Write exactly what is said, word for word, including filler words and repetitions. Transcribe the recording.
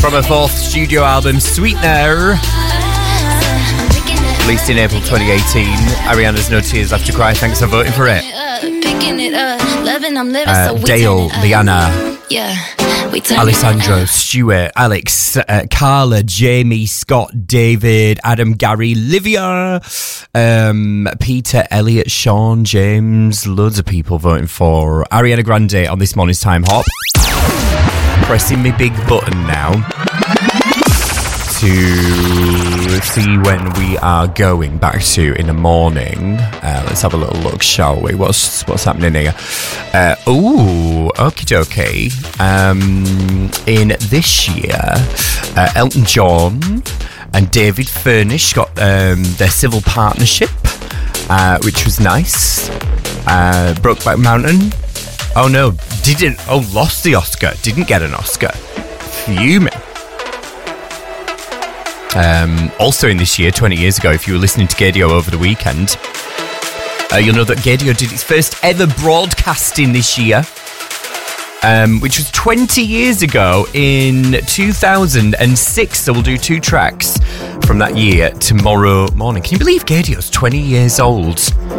from her fourth studio album, Sweetener, released in April twenty eighteen. Ariana's No Tears Left to Cry. Thanks for voting for it. Uh, Dale, Liana, Alessandro, Stuart, Alex, uh, Carla, Jamie, Scott, David, Adam, Gary, Livia, um, Peter, Elliot, Sean, James, loads of people voting for Ariana Grande on this morning's Time Hop. Pressing my big button now to see when we are going back to in the morning. Uh, let's have a little look, shall we? What's what's happening here? Uh, ooh, okie dokie. Um, in this year, uh, Elton John and David Furnish got um, their civil partnership, uh, which was nice. Uh, Brokeback Mountain. Oh no, didn't. Oh, lost the Oscar. Didn't get an Oscar. Fuming. Um, also in this year, twenty years ago, if you were listening to Gaydio over the weekend, uh, you'll know that Gaydio did its first ever broadcasting this year, um, which was twenty years ago in two thousand six. So we'll do two tracks from that year tomorrow morning. Can you believe Gaydio's twenty years old?